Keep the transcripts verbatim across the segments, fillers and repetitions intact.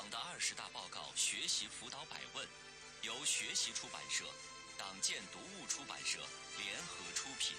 党的二十大报告学习辅导百问，由学习出版社、党建读物出版社联合出品。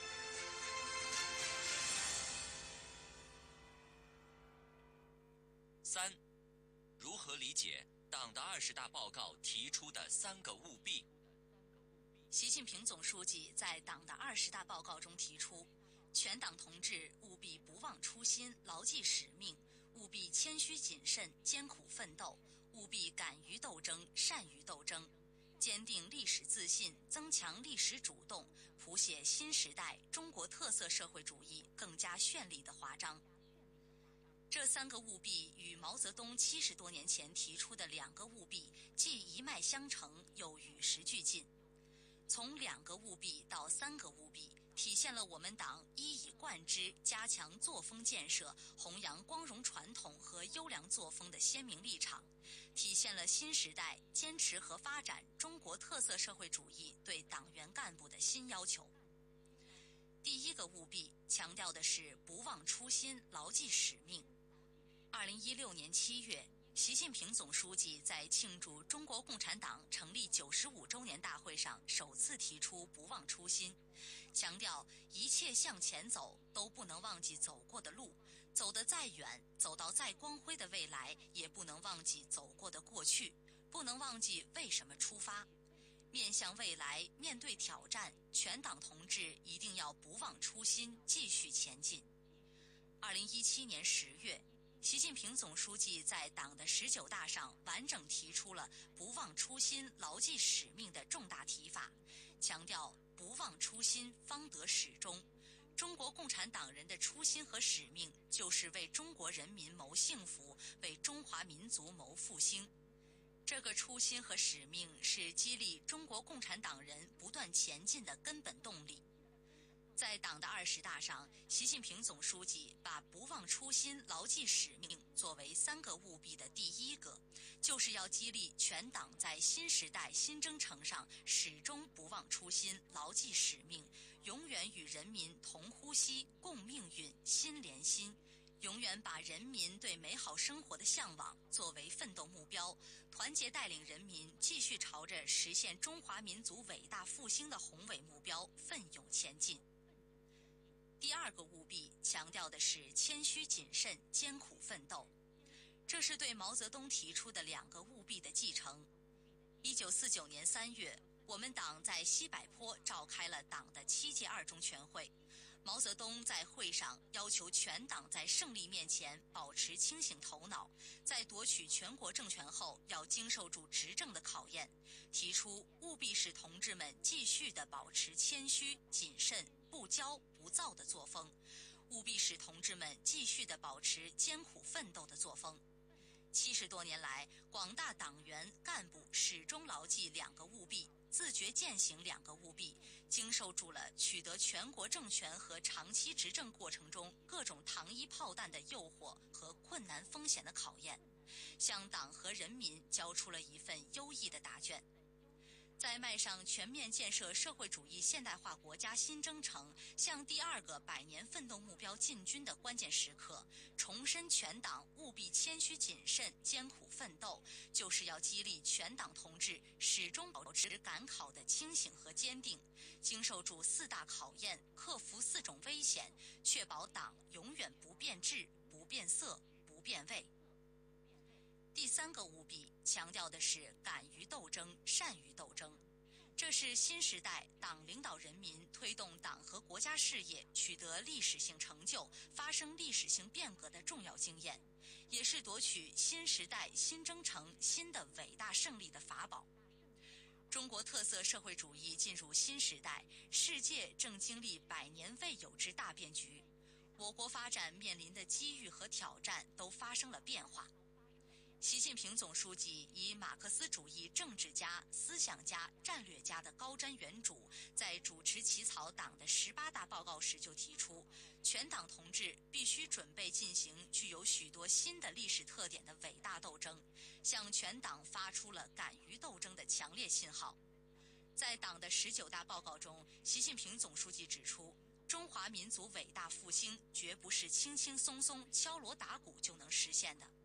三、如何理解党的二十大报告提出的三个务必？ 习近平总书记在党的二十大报告中提出，全党同志务必不忘初心，牢记使命，务必谦虚谨慎，艰苦奋斗，务必敢于斗争，善于斗争，坚定历史自信，增强历史主动，谱写新时代中国特色社会主义更加绚丽的华章。这三个务必与毛泽东七十多年前提出的两个务必既一脉相承，又与时俱进。从两个务必到三个务必，体现了我们党一以贯之加强作风建设、弘扬光荣传统和优良作风的鲜明立场，体现了新时代坚持和发展中国特色社会主义对党员干部的新要求。第一个务必强调的是不忘初心，牢记使命。二零一六年七月，习近平总书记在庆祝中国共产党成立九十五周年大会上首次提出不忘初心，强调一切向前走都不能忘记走过的路，走得再远，走到再光辉的未来，也不能忘记走过的过去，不能忘记为什么出发。面向未来，面对挑战，全党同志一定要不忘初心，继续前进。二零一七年十月，习近平总书记在党的十九大上完整提出了不忘初心，牢记使命的重大提法，强调不忘初心，方得始终。中国共产党人的初心和使命就是为中国人民谋幸福，为中华民族谋复兴。这个初心和使命是激励中国共产党人不断前进的根本动力。在党的二十大上，习近平总书记把不忘初心，牢记使命作为三个务必的第一个，就是要激励全党在新时代新征程上始终不忘初心，牢记使命，永远与人民同呼吸、共命运、心连心，永远把人民对美好生活的向往作为奋斗目标，团结带领人民继续朝着实现中华民族伟大复兴的宏伟目标奋勇前进。第二个务必强调的是谦虚谨慎、艰苦奋斗，这是对毛泽东提出的两个务必的继承。一九四九年三月，我们党在西柏坡召开了党的七届二中全会，毛泽东在会上要求全党在胜利面前保持清醒头脑，在夺取全国政权后要经受住执政的考验，提出务必使同志们继续地保持谦虚、谨慎、不骄不躁的作风，务必使同志们继续地保持艰苦奋斗的作风。七十多年来，广大党员干部始终牢记两个务必，自觉践行两个务必，经受住了取得全国政权和长期执政过程中各种糖衣炮弹的诱惑和困难风险的考验，向党和人民交出了一份优异的答卷。在迈上全面建设社会主义现代化国家新征程，向第二个百年奋斗目标进军的关键时刻，重申全党务必谦虚谨慎、艰苦奋斗，就是要激励全党同志始终保持赶考的清醒和坚定，经受住四大考验，克服四种危险，确保党永远不变质、不变色、不变味。第三个务必强调的是敢于斗争、善于斗争，这是新时代党领导人民推动党和国家事业取得历史性成就、发生历史性变革的重要经验，也是夺取新时代新征程新的伟大胜利的法宝。中国特色社会主义进入新时代，世界正经历百年未有之大变局，我国发展面临的机遇和挑战都发生了变化。习近平总书记以马克思主义政治家、思想家、战略家的高瞻远瞩，在主持起草党的十八大报告时就提出，全党同志必须准备进行具有许多新的历史特点的伟大斗争，向全党发出了敢于斗争的强烈信号。在党的十九大报告中，习近平总书记指出，中华民族伟大复兴绝不是轻轻松松敲锣打鼓就能实现的。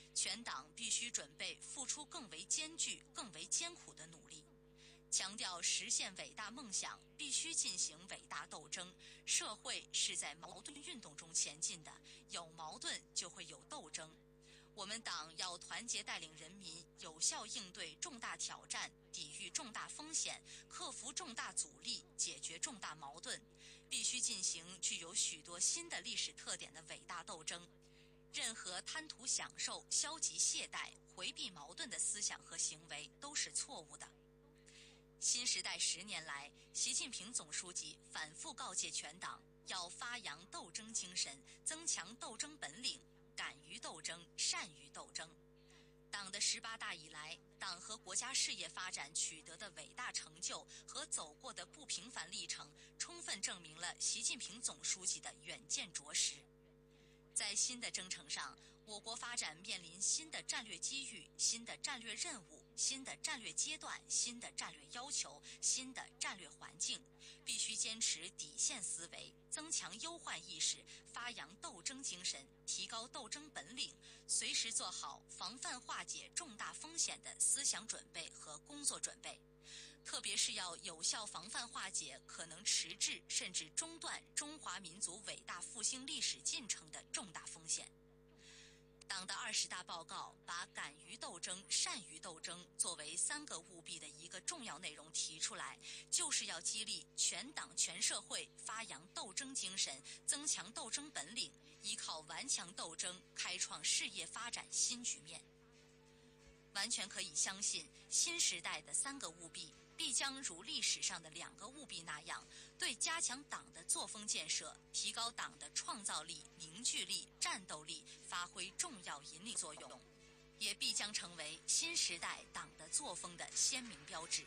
全党必须准备付出更为艰巨、更为艰苦的努力。强调实现伟大梦想必须进行伟大斗争，社会是在矛盾运动中前进的，有矛盾就会有斗争。我们党要团结带领人民，有效应对重大挑战，抵御重大风险，克服重大阻力，解决重大矛盾，必须进行具有许多新的历史特点的伟大斗争。任何贪图享受、消极懈怠、回避矛盾的思想和行为都是错误的。新时代十年来，习近平总书记反复告诫全党，要发扬斗争精神，增强斗争本领，敢于斗争，善于斗争。党的十八大以来，党和国家事业发展取得的伟大成就和走过的不平凡历程，充分证明了习近平总书记的远见卓识。在新的征程上，我国发展面临新的战略机遇、新的战略任务、新的战略阶段、新的战略要求、新的战略环境，必须坚持底线思维，增强忧患意识，发扬斗争精神，提高斗争本领，随时做好防范化解重大风险的思想准备和工作准备。特别是要有效防范化解可能迟滞甚至中断中华民族伟大复兴历史进程的重大风险。党的二十大报告把敢于斗争、善于斗争作为三个务必的一个重要内容提出来，就是要激励全党全社会发扬斗争精神，增强斗争本领，依靠顽强斗争开创事业发展新局面。完全可以相信，新时代的三个务必必将如历史上的两个务必那样，对加强党的作风建设、提高党的创造力、凝聚力、战斗力发挥重要引领作用，也必将成为新时代党的作风的鲜明标志。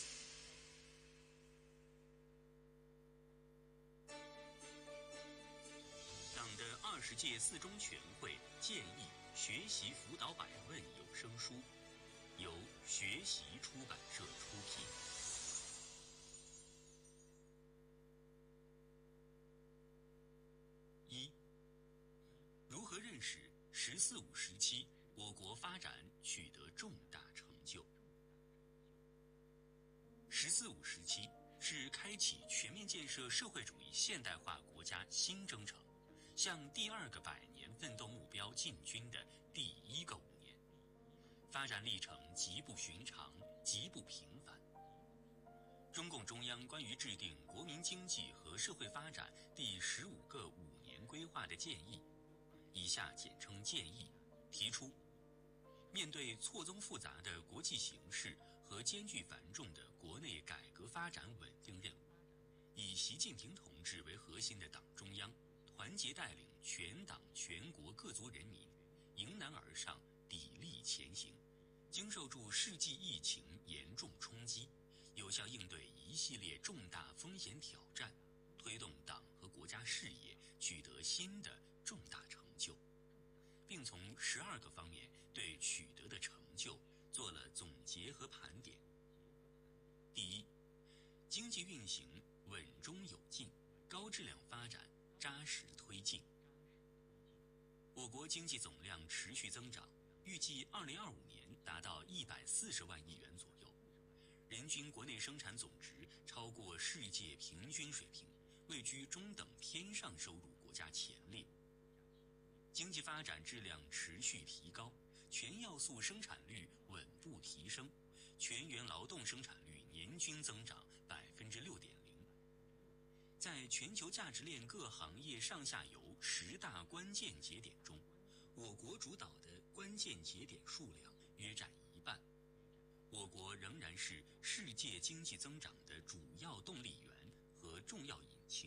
党的二十届四中全会建议学习辅导百问有声书，由学习出版社出品。一、如何认识“十四五”时期我国发展取得重大成就？“十四五”时期是开启全面建设社会主义现代化国家新征程，向第二个百年奋斗目标进军的第一个五年，发展历程极不寻常，极不平凡。中共中央关于制定国民经济和社会发展第十五个五年规划的建议，以下简称建议，提出，面对错综复杂的国际形势和艰巨繁重的国内改革发展稳定任务，以习近平同志为核心的党中央团结带领全党全国各族人民迎难而上，砥砺前行，经受住世纪疫情严重冲击，有效应对一系列重大风险挑战，推动党和国家事业取得新的重大成就，并从十二个方面对取得的成就做了总结和盘点。第一，经济运行稳中有进，高质量发展扎实推进。我国经济总量持续增长，预计二零二五年达到一百四十万亿元左右，人均国内生产总值超过世界平均水平，位居中等偏上收入国家前列。经济发展质量持续提高，全要素生产率稳步提升，全员劳动生产率年均增长百分之六点零。在全球价值链各行业上下游十大关键节点中，我国主导的关键节点数量约占一半。我国仍然是世界经济增长的主要动力源和重要引擎。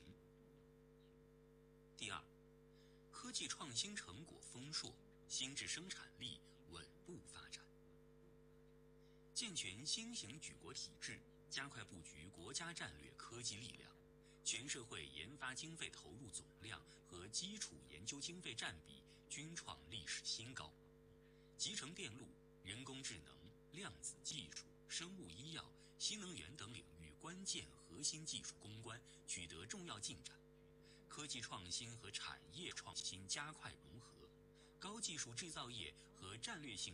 第二，科技创新成果丰硕，新质生产力稳步发展。健全新型举国体制，加快布局国家战略科技力量，全社会研发经费投入总量和基础研究经费占比均创历史新高。集成电路、人工智能、量子技术、生物医药、新能源等领域关键核心技术攻关取得重要进展，科技创新和产业创新加快融合， 高技术制造业和战略性